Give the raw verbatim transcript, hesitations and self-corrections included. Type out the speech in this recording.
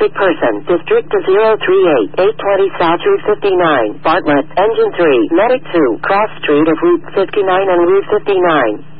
sick person. District to zero three eight, eight twenty South Route fifty-nine. Bartlett, Engine three, Medic two, Cross Street of Route fifty-nine and Route fifty-nine.